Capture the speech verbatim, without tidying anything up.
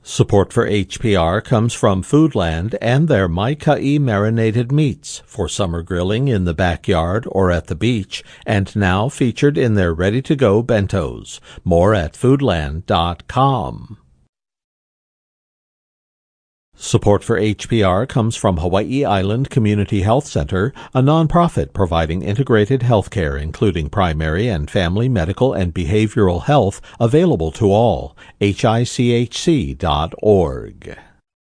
Support for H P R comes from Foodland and their Mai-Kai marinated meats for summer grilling in the backyard or at the beach, and now featured in their ready-to-go bentos. More at foodland dot com. Support for H P R comes from Hawaii Island Community Health Center, a nonprofit providing integrated health care including primary and family medical and behavioral health available to all. H I C H C dot org.